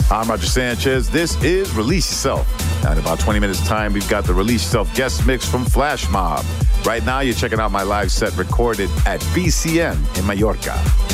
I'm Roger Sanchez. This is Release Yourself. Now, in about 20 minutes' time, we've got the Release Yourself guest mix from Flash Mob. Right now, you're checking out my live set recorded at BCM in Mallorca.